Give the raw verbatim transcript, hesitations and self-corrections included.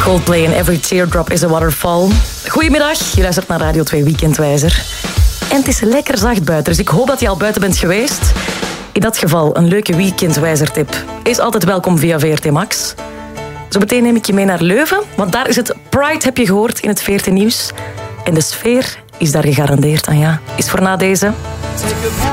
Coldplay en Every Teardrop is a Waterfall. Goedemiddag, je luistert naar Radio twee Weekendwijzer. En het is lekker zacht buiten, dus ik hoop dat je al buiten bent geweest. In dat geval, een leuke Weekendwijzer-tip is altijd welkom via V R T Max. Zometeen neem ik je mee naar Leuven, want daar is het Pride, heb je gehoord, in het V R T Nieuws. En de sfeer is daar gegarandeerd aan, ja. Is voor na deze...